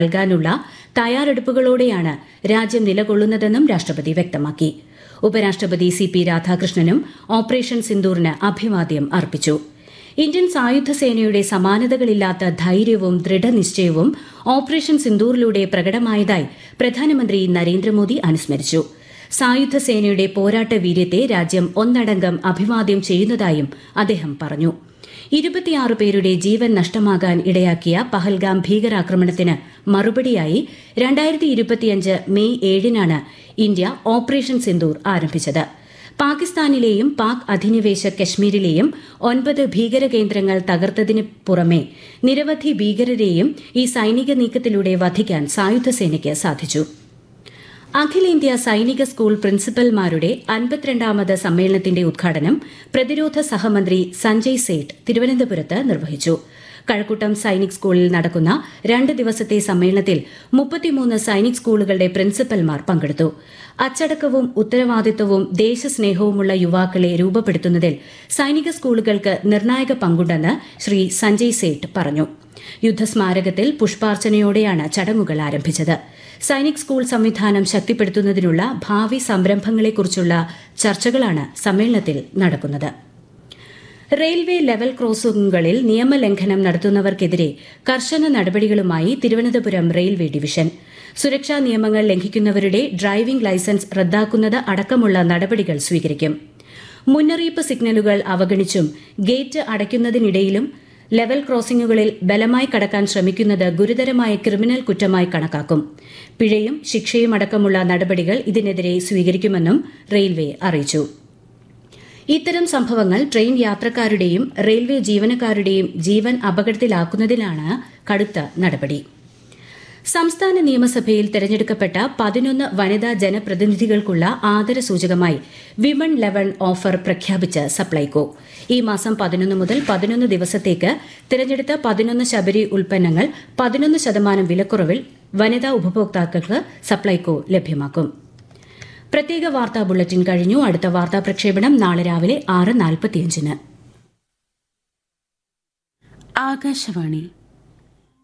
നൽകാനുള്ള തയ്യാറെടുപ്പുകളോടെയാണ് രാജ്യം നിലകൊള്ളുന്നതെന്നും രാഷ്ട്രപതി വ്യക്തമാക്കി. ഉപരാഷ്ട്രപതി CP രാധാകൃഷ്ണനും ഓപ്പറേഷൻ സിന്ദൂറിന് അഭിവാദ്യം അർപ്പിച്ചു. ഇന്ത്യൻ സായുധ സേനയുടെ സമാനതകളില്ലാത്ത ധൈര്യവും ദൃഢനിശ്ചയവും ഓപ്പറേഷൻ സിന്ദൂറിലൂടെ പ്രകടമായതായി പ്രധാനമന്ത്രി നരേന്ദ്രമോദി അനുസ്മരിച്ചു. സായുധ സേനയുടെ പോരാട്ട വീര്യത്തെ രാജ്യം ഒന്നടങ്കം അഭിവാദ്യം ചെയ്യുന്നതായും അദ്ദേഹം പറഞ്ഞു. 26 പേരുടെ ജീവൻ നഷ്ടമാകാൻ ഇടയാക്കിയ പഹൽഗാം ഭീകരാക്രമണത്തിന് മറുപടിയായി 2025 മെയ് 7-നാണ് ഇന്ത്യ ഓപ്പറേഷൻ സിന്ദൂർ ആരംഭിച്ചത്. പാകിസ്ഥാനിലെയും പാക് അധിനിവേശ കശ്മീരിലെയും 9 ഭീകര കേന്ദ്രങ്ങൾ തകർത്തതിന് പുറമെ നിരവധി ഭീകരരെയും ഈ സൈനിക നീക്കത്തിലൂടെ വധിക്കാൻ സായുധസേനയ്ക്ക് സാധിച്ചു. അഖിലേന്ത്യാ സൈനിക സ്കൂൾ പ്രിൻസിപ്പൽമാരുടെ 52ാമത് സമ്മേളനത്തിന്റെ ഉദ്ഘാടനം പ്രതിരോധ സഹമന്ത്രി സഞ്ജയ് സേഠ് തിരുവനന്തപുരത്ത് നിർവഹിച്ചു. കഴക്കൂട്ടം സൈനിക് സ്കൂളിൽ നടക്കുന്ന 2 ദിവസത്തെ സമ്മേളനത്തിൽ 33 സൈനിക് സ്കൂളുകളുടെ പ്രിൻസിപ്പൽമാർ പങ്കെടുത്തു. അച്ചടക്കവും ഉത്തരവാദിത്തവും ദേശസ്നേഹവുമുള്ള യുവാക്കളെ രൂപപ്പെടുത്തുന്നതിൽ സൈനിക സ്കൂളുകൾക്ക് നിർണായക പങ്കുണ്ടെന്ന് ശ്രീ സഞ്ജയ് സേഠ് പറഞ്ഞു. യുദ്ധസ്മാരകത്തിൽ പുഷ്പാർച്ചനയോടെയാണ് ചടങ്ങുകൾ ആരംഭിച്ചത്. സൈനിക് സ്കൂൾ സംവിധാനം ശക്തിപ്പെടുത്തുന്നതിനുള്ള ഭാവി സംരംഭങ്ങളെക്കുറിച്ചുള്ള ചർച്ചകളാണ് സമ്മേളനത്തിൽ നടക്കുന്നത്. റെയിൽവേ ലെവൽ ക്രോസിംഗുകളിൽ നിയമലംഘനം നടത്തുന്നവർക്കെതിരെ കർശന നടപടികളുമായി തിരുവനന്തപുരം റെയിൽവേ ഡിവിഷൻ. സുരക്ഷാ നിയമങ്ങൾ ലംഘിക്കുന്നവരുടെ ഡ്രൈവിംഗ് ലൈസൻസ് റദ്ദാക്കുന്നത് അടക്കമുള്ള നടപടികൾ സ്വീകരിക്കും. മുന്നറിയിപ്പ് സിഗ്നലുകൾ അവഗണിച്ചും ഗേറ്റ് അടയ്ക്കുന്നതിനിടയിലും ലെവൽ ക്രോസിംഗുകളിൽ ബലമായി കടക്കാൻ ശ്രമിക്കുന്നത് ഗുരുതരമായ ക്രിമിനൽ കുറ്റമായി കണക്കാക്കും. പിഴയും ശിക്ഷയും അടക്കമുള്ള നടപടികൾ ഇതിനെതിരെ സ്വീകരിക്കുമെന്നും റെയിൽവേ അറിയിച്ചു. ഇത്തരം സംഭവങ്ങൾ ട്രെയിൻ യാത്രക്കാരുടെയും റെയിൽവേ ജീവനക്കാരുടെയും ജീവൻ അപകടത്തിലാക്കുന്നതിലാണ് കടുത്ത നടപടി. സംസ്ഥാന നിയമസഭയിൽ തെരഞ്ഞെടുക്കപ്പെട്ട 11 വനിതാ ജനപ്രതിനിധികൾക്കുള്ള ആദരസൂചകമായി വിമൺ 11 ഓഫർ പ്രഖ്യാപിച്ച് സപ്ലൈകോ. ഈ മാസം 11 മുതൽ 11 ദിവസത്തേക്ക് തിരഞ്ഞെടുത്ത 11 ശബരി ഉൽപ്പന്നങ്ങൾ 11% വിലക്കുറവിൽ വനിതാ ഉപഭോക്താക്കൾക്ക് സപ്ലൈകോ ലഭ്യമാക്കും. പ്രത്യേക വാർത്താ ബുള്ളറ്റിൻ കഴിഞ്ഞു. അടുത്ത വാർത്താ പ്രക്ഷേപണം നാളെ രാവിലെ 6:45. ആകാശവാണി